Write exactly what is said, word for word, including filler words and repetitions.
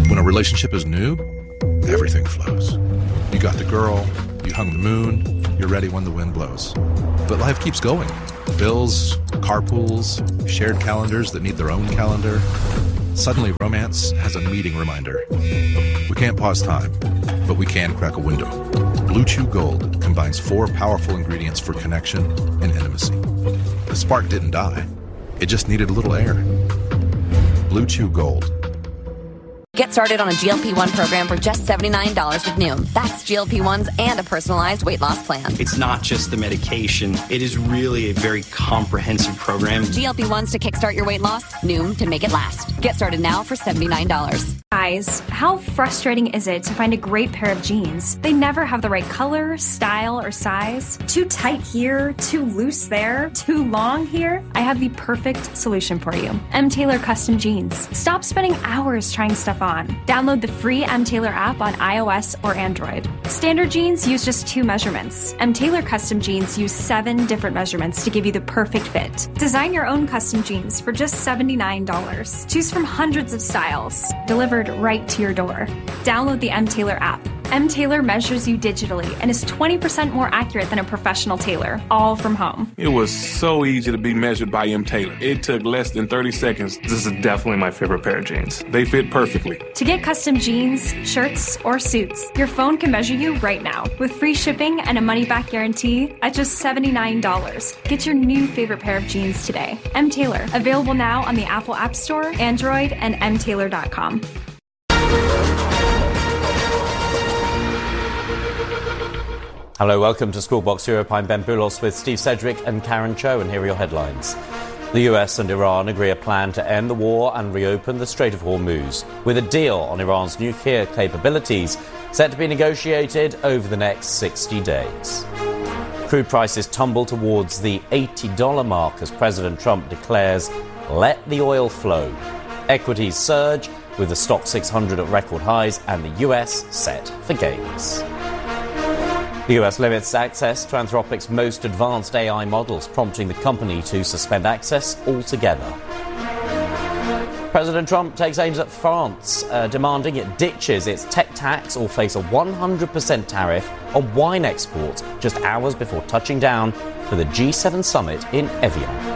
When a relationship is new, everything flows. You got the girl, you hung the moon, you're ready when the wind blows. But life keeps going. Bills, carpools, shared calendars that need their own calendar. Suddenly, romance has a meeting reminder. We can't pause time, but we can crack a window. Blue Chew Gold combines four powerful ingredients for connection and intimacy. The spark didn't die. It just needed a little air. Blue Chew Gold. Get started on a G L P one program for just seventy-nine dollars with Noom. That's G L P ones and a personalized weight loss plan. It's not just the medication. It is really a very comprehensive program. G L P ones to kickstart your weight loss. Noom to make it last. Get started now for seventy-nine dollars. Guys, how frustrating is it to find a great pair of jeans? They never have the right color, style, or size. Too tight here, too loose there, too long here. I have the perfect solution for you. M. Taylor Custom Jeans. Stop spending hours trying stuff on. Download the free M. Taylor app on iOS or Android. Standard jeans use just two measurements. M. Taylor Custom Jeans use seven different measurements to give you the perfect fit. Design your own custom jeans for just seventy-nine dollars. Choose from hundreds of styles, delivered right to your door. Download the M. Taylor app. M. Taylor measures you digitally and is twenty percent more accurate than a professional tailor, all from home. It was so easy to be measured by M. Taylor. It took less than thirty seconds. This is definitely my favorite pair of jeans. They fit perfectly. To get custom jeans, shirts, or suits, your phone can measure you right now with free shipping and a money-back guarantee at just seventy-nine dollars. Get your new favorite pair of jeans today. M. Taylor, available now on the Apple App Store, Android, and m taylor dot com. Hello, welcome to Squawk Europe. I'm Ben Boulos with Steve Sedgwick and Karen Cho, and here are your headlines. The U S and Iran agree a plan to end the war and reopen the Strait of Hormuz, with a deal on Iran's nuclear capabilities set to be negotiated over the next sixty days. Crude prices tumble towards the eighty dollars mark as President Trump declares, "Let the oil flow." Equities surge, with the Stock six hundred at record highs and the U S set for gains. The U S limits access to Anthropic's most advanced A I models, prompting the company to suspend access altogether. President Trump takes aims at France, uh, demanding it ditches its tech tax or face a one hundred percent tariff on wine exports just hours before touching down for the G seven summit in Evian.